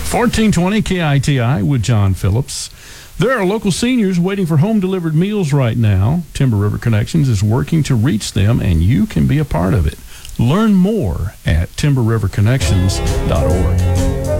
1420 KITI with John Phillips. There are local seniors waiting for home-delivered meals right now. Timber River Connections is working to reach them, and you can be a part of it. Learn more at timberriverconnections.org.